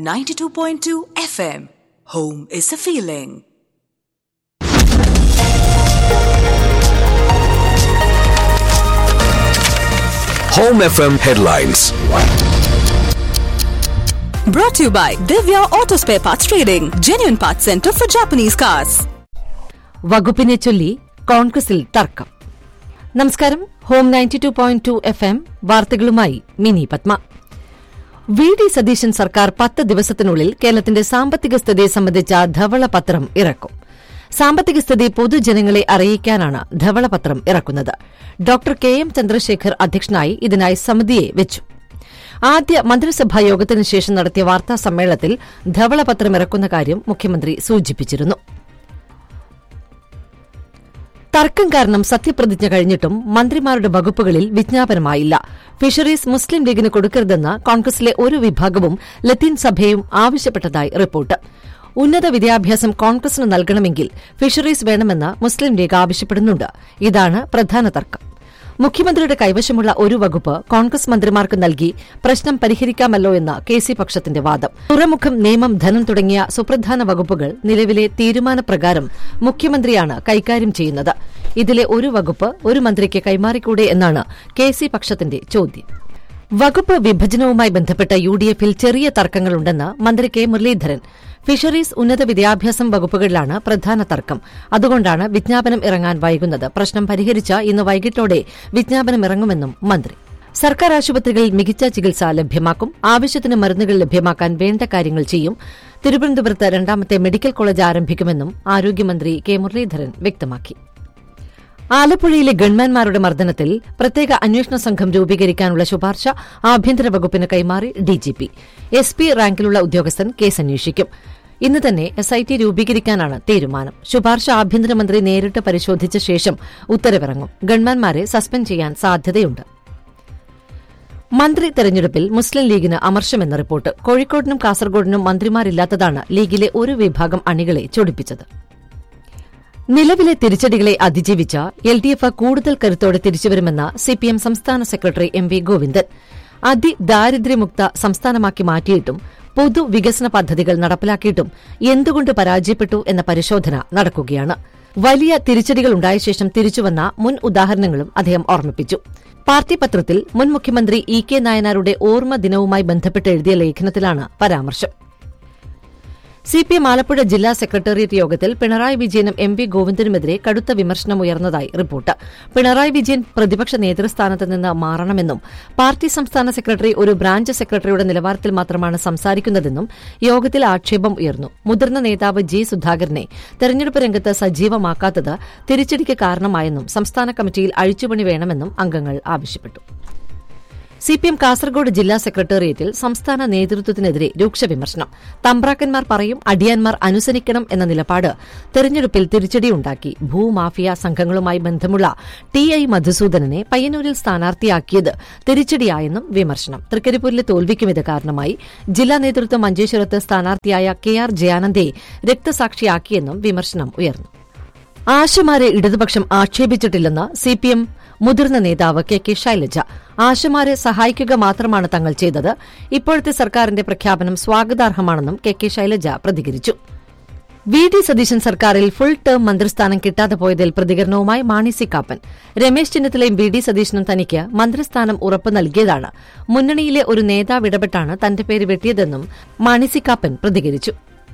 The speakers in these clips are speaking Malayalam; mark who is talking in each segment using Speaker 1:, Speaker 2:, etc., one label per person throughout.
Speaker 1: 92.2 FM. Home is a feeling.
Speaker 2: Home FM headlines.
Speaker 1: Brought to you by Divya Auto Spare Parts Trading, genuine parts center for Japanese cars.
Speaker 3: വകുപ്പിനെ ചൊല്ലി കോൺഗ്രസിൽ തർക്കം. നമസ്കാരം. ഹോം 92.2 FM വാർത്തകളുമായി മിനി പത്മ. വി.ഡി. സതീശൻ സർക്കാർ 10 ദിവസത്തിനുള്ളിൽ കേരളത്തിന്റെ സാമ്പത്തിക സ്ഥിതി സംബന്ധിച്ച ധവളപത്രം ഇറക്കും. സാമ്പത്തിക സ്ഥിതി പൊതുജനങ്ങളെ അറിയിക്കാനാണ് ധവളപത്രം ഇറക്കുന്നത്. Doctor K M. ചന്ദ്രശേഖർ അധ്യക്ഷനായി ഇതിനായി സമിതിയെ വെച്ചു. ആദ്യ മന്ത്രിസഭാ യോഗത്തിനു ശേഷം നടത്തിയ വാർത്താ സമ്മേളനത്തിൽ ധവളപത്രം ഇറക്കുന്ന കാര്യം മുഖ്യമന്ത്രി സൂചിപ്പിച്ചിരുന്നു. തർക്കം കാരണം സത്യപ്രതിജ്ഞ കഴിഞ്ഞിട്ടും മന്ത്രിമാരുടെ വകുപ്പുകളിൽ വിജ്ഞാപനമായില്ല. ഫിഷറീസ് മുസ്ലിം ലീഗിന് കൊടുക്കരുതെന്ന് കോൺഗ്രസിലെ ഒരു വിഭാഗവും ലത്തീൻ സഭയും ആവശ്യപ്പെട്ടതായി റിപ്പോർട്ട്. ഉന്നത വിദ്യാഭ്യാസം കോൺഗ്രസിന് നൽകണമെങ്കിൽ ഫിഷറീസ് വേണമെന്ന് മുസ്ലിം ലീഗ് ആവശ്യപ്പെടുന്നുണ്ട്. ഇതാണ് പ്രധാന തർക്കം. മുഖ്യമന്ത്രിയുടെ കൈവശമുള്ള ഒരു വകുപ്പ് കോൺഗ്രസ് മന്ത്രിമാർക്ക് നൽകി പ്രശ്നം പരിഹരിക്കാമല്ലോ എന്ന കെ.സി. പക്ഷത്തിന്റെ വാദം. തുറമുഖം, നിയമം, ധനം തുടങ്ങിയ സുപ്രധാന വകുപ്പുകൾ നിലവിലെ തീരുമാനപ്രകാരം മുഖ്യമന്ത്രിയാണ് കൈകാര്യം ചെയ്യുന്നത്. ഇതിലെ ഒരു വകുപ്പ് ഒരു മന്ത്രിക്ക് കൈമാറിക്കൂടെ എന്നാണ് കെ.സി. പക്ഷത്തിന്റെ ചോദ്യം. വകുപ്പ് വിഭജനവുമായി ബന്ധപ്പെട്ട യു.ഡി.എഫിൽ ചെറിയ തർക്കങ്ങളുണ്ടെന്ന് മന്ത്രി കെ. മുരളീധരൻ. ഫിഷറീസ്, ഉന്നത വിദ്യാഭ്യാസം വകുപ്പുകളിലാണ് പ്രധാന തർക്കം. അതുകൊണ്ടാണ് വിജ്ഞാപനം ഇറങ്ങാൻ വൈകുന്നത്. പ്രശ്നം പരിഹരിച്ച ഇന്ന് വൈകിട്ടോടെ വിജ്ഞാപനം ഇറങ്ങുമെന്നും മന്ത്രി. സർക്കാർ ആശുപത്രികളിൽ മികച്ച ചികിത്സ ലഭ്യമാക്കും. ആവശ്യത്തിന് മരുന്നുകൾ ലഭ്യമാക്കാൻ വേണ്ട കാര്യങ്ങൾ ചെയ്യും. തിരുവനന്തപുരത്ത് 2ാമത്തെ മെഡിക്കൽ കോളേജ് ആരംഭിക്കുമെന്നും ആരോഗ്യമന്ത്രി കെ. മുരളീധരൻ വ്യക്തമാക്കി. ആലപ്പുഴയിലെ ഗൺമാൻമാരുടെ മർദ്ദനത്തിൽ പ്രത്യേക അന്വേഷണ സംഘം രൂപീകരിക്കാനുള്ള ശുപാർശ ആഭ്യന്തര വകുപ്പിന് കൈമാറി ഡിജിപി. എസ്.പി. റാങ്കിലുള്ള ഉദ്യോഗസ്ഥൻ കേസ് അന്വേഷിക്കും. ഇന്ന് തന്നെ എസ്ഐടി രൂപീകരിക്കാനാണ് തീരുമാനം. ശുപാർശ ആഭ്യന്തരമന്ത്രി നേരിട്ട് പരിശോധിച്ച ശേഷം ഉത്തരവിറങ്ങും. ഗൺമാൻമാരെ സസ്പെൻഡ് ചെയ്യാൻ സാധ്യതയുണ്ട്. മന്ത്രി തെരഞ്ഞെടുപ്പിൽ മുസ്ലിം ലീഗിന് അമർഷമെന്ന റിപ്പോർട്ട്. കോഴിക്കോടിനും കാസർഗോഡിനും മന്ത്രിമാരില്ലാത്തതാണ് ലീഗിലെ ഒരു വിഭാഗം അണികളെ ചൊടിപ്പിച്ചത്. നിലവിലെ തിരിച്ചടികളെ അതിജീവിച്ച എൽ.ഡി.എഫ് കൂടുതൽ കരുത്തോടെ തിരിച്ചുവരുമെന്ന് സിപിഎം സംസ്ഥാന സെക്രട്ടറി എം.വി. ഗോവിന്ദൻ. അതിദാരിദ്ര്യമുക്ത സംസ്ഥാനമാക്കി മാറ്റിയിട്ടും പൊതുവികസന പദ്ധതികൾ നടപ്പിലാക്കിയിട്ടും എന്തുകൊണ്ട് പരാജയപ്പെട്ടു എന്ന പരിശോധന നടക്കുകയാണ്. വലിയ തിരിച്ചടികളുണ്ടായ ശേഷം തിരിച്ചുവന്ന മുൻ ഉദാഹരണങ്ങളും അദ്ദേഹം ഓർമ്മിപ്പിച്ചു. പാർട്ടി പത്രത്തിൽ മുൻ മുഖ്യമന്ത്രി ഇ.കെ. നായനാരുടെ ഓർമ്മ ദിനവുമായി ബന്ധപ്പെട്ട് എഴുതിയ ലേഖനത്തിലാണ് പരാമർശം. സിപിഎം ആലപ്പുഴ ജില്ലാ സെക്രട്ടേറിയറ്റ് യോഗത്തിൽ പിണറായി വിജയനും എം.വി. ഗോവിന്ദനുമെതിരെ കടുത്ത വിമർശനമുയർന്നതായി റിപ്പോർട്ട്. പിണറായി വിജയൻ പ്രതിപക്ഷ നേതൃസ്ഥാനത്ത് നിന്ന് മാറണമെന്നും പാർട്ടി സംസ്ഥാന സെക്രട്ടറി ഒരു ബ്രാഞ്ച് സെക്രട്ടറിയുടെ നിലവാരത്തിൽ മാത്രമാണ് സംസാരിക്കുന്നതെന്നും യോഗത്തിൽ ആക്ഷേപം ഉയർന്നു. മുതിർന്ന നേതാവ് ജി. സുധാകരനെ തെരഞ്ഞെടുപ്പ് രംഗത്ത് സജീവമാക്കാത്തത് തിരിച്ചടിക്ക് കാരണമായെന്നും സംസ്ഥാന കമ്മിറ്റിയിൽ അഴിച്ചുപണി വേണമെന്നും അംഗങ്ങൾ ആവശ്യപ്പെട്ടു. സിപിഎം കാസർഗോഡ് ജില്ലാ സെക്രട്ടേറിയറ്റിൽ സംസ്ഥാന നേതൃത്വത്തിനെതിരെ രൂക്ഷ വിമർശനം. തമ്പ്രാക്കന്മാർ പറയും, അടിയാന്മാർ അനുസരിക്കണം എന്ന നിലപാട് തെരഞ്ഞെടുപ്പിൽ തിരിച്ചടിയുണ്ടാക്കി. ഭൂമാഫിയ സംഘങ്ങളുമായി ബന്ധമുള്ള ടി.ഐ. മധുസൂദനനെ പയ്യന്നൂരിൽ സ്ഥാനാർത്ഥിയാക്കിയത് തിരിച്ചടിയായെന്നും വിമർശനം. തൃക്കരിപ്പൂരിലെ തോൽവിക്കും ഇത് കാരണമായി. ജില്ലാ നേതൃത്വം മഞ്ചേശ്വരത്ത് സ്ഥാനാർത്ഥിയായ കെ.ആർ. ജയാനന്ദയെ രക്തസാക്ഷിയാക്കിയെന്നും വിമർശനം ഉയർന്നു. ആശമാരെ ഇടതുപക്ഷം ആക്ഷേപിച്ചിട്ടില്ലെന്ന് സിപിഎം മുതിർന്ന നേതാവ് കെ. ശൈലജ. ആശമാരെ സഹായിക്കുക മാത്രമാണ് തങ്ങൾ ചെയ്തത്. ഇപ്പോഴത്തെ സർക്കാരിന്റെ പ്രഖ്യാപനം സ്വാഗതാർഹമാണെന്നും കെ. ശൈലജ പ്രതികരിച്ചു. വി.ഡി. സതീശൻ സർക്കാരിൽ ഫുൾ ടേം മന്ത്രിസ്ഥാനം കിട്ടാതെ പോയതിൽ പ്രതികരണവുമായി മാണി സി കാപ്പൻ. രമേശ് ചെന്നിത്തലയും വി.ഡി. സതീശനും തനിക്ക് മന്ത്രിസ്ഥാനം ഉറപ്പ് നൽകിയതാണ്. മുന്നണിയിലെ ഒരു നേതാവ് ഇടപെട്ടാണ് തന്റെ പേര് വെട്ടിയതെന്നും മാണി സി കാപ്പൻ പ്രതികരിച്ചു.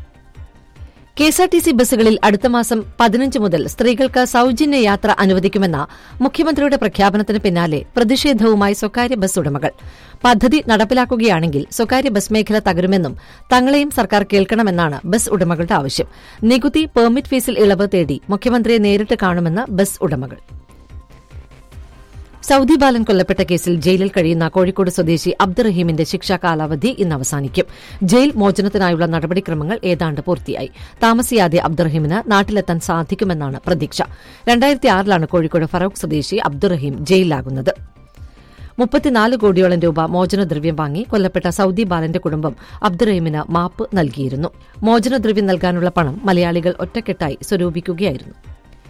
Speaker 3: കെഎസ്ആർടിസി ബസ്സുകളിൽ അടുത്ത മാസം 15 മുതൽ സ്ത്രീകൾക്ക് സൌജന്യ യാത്ര അനുവദിക്കുമെന്ന മുഖ്യമന്ത്രിയുടെ പ്രഖ്യാപനത്തിന് പിന്നാലെ പ്രതിഷേധവുമായി സ്വകാര്യ ബസ് ഉടമകൾ. പദ്ധതി നടപ്പിലാക്കുകയാണെങ്കിൽ സ്വകാര്യ ബസ് മേഖല തകരുമെന്നും തങ്ങളെയും സർക്കാർ കേൾക്കണമെന്നാണ് ബസ് ഉടമകളുടെ ആവശ്യം. നികുതി, പെർമിറ്റ് ഫീസിൽ ഇളവ് തേടി മുഖ്യമന്ത്രിയെ നേരിട്ട് കാണുമെന്ന് ബസ് ഉടമകൾ. സൌദി ബാലൻ കൊല്ലപ്പെട്ട കേസിൽ ജയിലിൽ കഴിയുന്ന കോഴിക്കോട് സ്വദേശി അബ്ദുറഹീമിന്റെ ശിക്ഷാ കാലാവധി ഇന്ന് അവസാനിക്കും. ജയിൽ മോചനത്തിനായുള്ള നടപടിക്രമങ്ങൾ ഏതാണ്ട് പൂർത്തിയായി. താമസിയാതെ അബ്ദുറഹീമിന് നാട്ടിലെത്താൻ സാധിക്കുമെന്നാണ് പ്രതീക്ഷ. 2006 കോഴിക്കോട് ഫറൂഖ് സ്വദേശി അബ്ദുറഹീം ജയിലിലാകുന്നത്. 34 കോടിയോളം രൂപ മോചനദ്രവ്യം വാങ്ങി കൊല്ലപ്പെട്ട സൌദി ബാലന്റെ കുടുംബം അബ്ദുറഹീമിന് മാപ്പ് നൽകിയിരുന്നു. മോചനദ്രവ്യം നൽകാനുള്ള പണം മലയാളികൾ ഒറ്റക്കെട്ടായി സ്വരൂപിക്കുകയായിരുന്നു.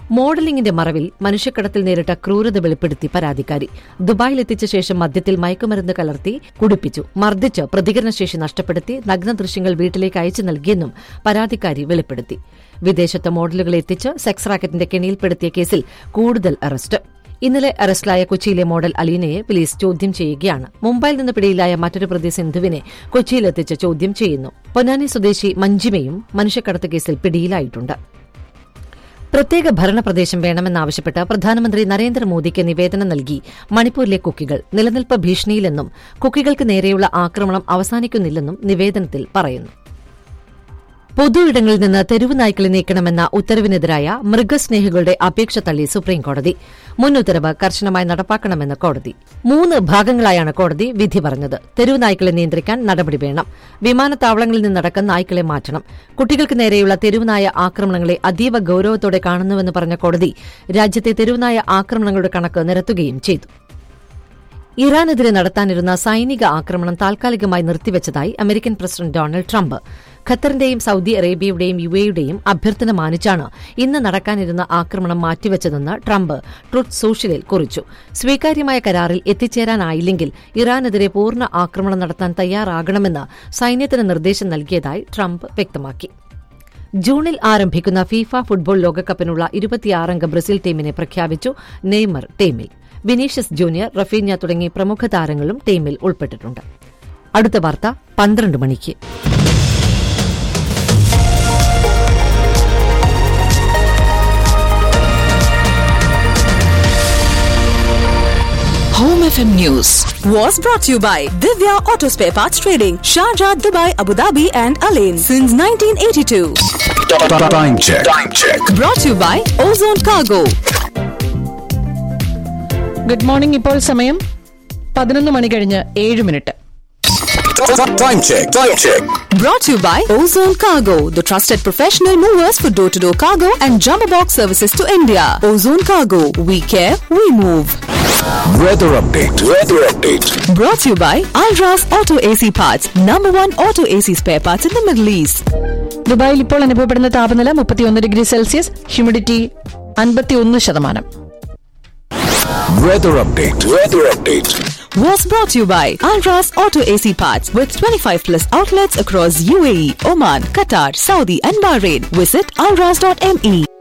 Speaker 3: മോഡലിംഗിന്റെ മറവിൽ മനുഷ്യക്കടത്തിൽ നേരിട്ട ക്രൂരത വെളിപ്പെടുത്തി പരാതിക്കാരി. ദുബായിലെത്തിച്ച ശേഷം മദ്യത്തിൽ മയക്കുമരുന്ന് കലർത്തി കുടിപ്പിച്ചു, മർദ്ദിച്ച് പ്രതികരണശേഷി നഷ്ടപ്പെടുത്തി നഗ്നദൃശ്യങ്ങൾ വീട്ടിലേക്ക് അയച്ചു നൽകിയെന്നും പരാതിക്കാരി വെളിപ്പെടുത്തി. വിദേശത്ത് മോഡലുകളെ എത്തിച്ച് സെക്സ് റാക്കറ്റിന്റെ കെണിയിൽപ്പെടുത്തിയ കേസിൽ കൂടുതൽ അറസ്റ്റ്. ഇന്നലെ അറസ്റ്റിലായ കൊച്ചിയിലെ മോഡൽ അലീനയെ പോലീസ് ചോദ്യം ചെയ്യുകയാണ്. മുംബൈയിൽ നിന്ന് പിടിയിലായ മറ്റൊരു പ്രതി സിന്ധുവിനെ കൊച്ചിയിലെത്തിച്ച് ചോദ്യം ചെയ്യുന്നു. പൊന്നാനി സ്വദേശി മഞ്ജിമയും മനുഷ്യക്കടത്ത് കേസിൽ പിടിയിലായിട്ടുണ്ട്. പ്രത്യേക ഭരണപ്രദേശം വേണമെന്നാവശ്യപ്പെട്ട് പ്രധാനമന്ത്രി നരേന്ദ്രമോദിക്ക് നിവേദനം നൽകി മണിപ്പൂരിലെ കുക്കികൾ. നിലനിൽപ്പ് ഭീഷണിയിലെന്നും കുക്കികൾക്ക് നേരെയുള്ള ആക്രമണം അവസാനിക്കുന്നില്ലെന്നും നിവേദനത്തിൽ പറയുന്നു. പൊതു ഇടങ്ങളിൽ നിന്ന് തെരുവ് നായ്ക്കളെ നീക്കണമെന്ന ഉത്തരവിനെതിരായ മൃഗസ്നേഹികളുടെ അപേക്ഷ തള്ളി സുപ്രീംകോടതി. മുൻ ഉത്തരവ് കർശനമായി നടപ്പാക്കണമെന്ന് കോടതി. 3 ഭാഗങ്ങളായാണ് കോടതി വിധി പറഞ്ഞത്. തെരുവ് നായ്ക്കളെ നിയന്ത്രിക്കാൻ നടപടി വേണം. വിമാനത്താവളങ്ങളിൽ നിന്നടക്കം നായ്ക്കളെ മാറ്റണം. കുട്ടികൾക്ക് നേരെയുള്ള തെരുവുനായ ആക്രമണങ്ങളെ അതീവ ഗൌരവത്തോടെ കാണുന്നുവെന്ന് പറഞ്ഞ കോടതി രാജ്യത്തെ തെരുവുനായ ആക്രമണങ്ങളുടെ കണക്ക് നിരത്തുകയും ചെയ്തു. ഇറാനെതിരെ നടത്താനിരുന്ന സൈനിക ആക്രമണം താൽക്കാലികമായി നിർത്തിവച്ചതായി American president Donald Trump. ഖത്തറിന്റെയും Saudi അറേബ്യയുടെയും യുഎഇയുടെയും അഭ്യർത്ഥന മാനിച്ചാണ് ഇന്ന് നടക്കാനിരുന്ന ആക്രമണം മാറ്റിവച്ചതെന്ന് ട്രംപ് ട്രൂത്ത് സോഷ്യലിൽ കുറിച്ചു. സ്വീകാര്യമായ കരാറിൽ എത്തിച്ചേരാനായില്ലെങ്കിൽ ഇറാനെതിരെ പൂർണ്ണ ആക്രമണം നടത്താൻ തയ്യാറാകണമെന്ന് സൈന്യത്തിന് നിർദ്ദേശം നൽകിയതായി ട്രംപ് വ്യക്തമാക്കി. ജൂണിൽ ആരംഭിക്കുന്ന ഫിഫ ഫുട്ബോൾ ലോകകപ്പിനുള്ള 26-അംഗ ബ്രസീൽ ടീമിനെ പ്രഖ്യാപിച്ചു. നെയ്മർ ടീമിൽ. വിനീഷ്യസ് ജൂനിയർ, റഫീഞ്ഞ തുടങ്ങി പ്രമുഖ താരങ്ങളും ടീമിൽ ഉൾപ്പെട്ടിട്ടുണ്ട്. അടുത്ത വാർത്ത 12 മണിക്ക്.
Speaker 1: Home FM News was brought to you by Divya Auto Spare Parts Trading, Sharjah, Dubai, Abu Dhabi and Alain since 1982.
Speaker 2: Time check.
Speaker 1: Brought to you by Ozone Cargo.
Speaker 4: Good morning. ഇപ്പോൾ സമയം 11 മണി കഴിഞ്ഞ് 7 minute.
Speaker 2: Time check.
Speaker 1: Brought to you by Ozone Cargo, the trusted professional movers for door-to-door cargo and jumbo box services to India. Ozone Cargo, we care, we move.
Speaker 2: Weather update.
Speaker 1: Brought to you by Alras Auto AC Parts, #1 auto AC spare parts in the Middle East.
Speaker 4: ദുബായിൽ ഇപ്പോൾ അനുഭവപ്പെടുന്ന താപനില 31 degree Celsius, humidity 51%.
Speaker 2: Weather update.
Speaker 1: Was brought to you by Alras Auto AC Parts with 25+ outlets across UAE, Oman, Qatar, Saudi and Bahrain. Visit alras.me.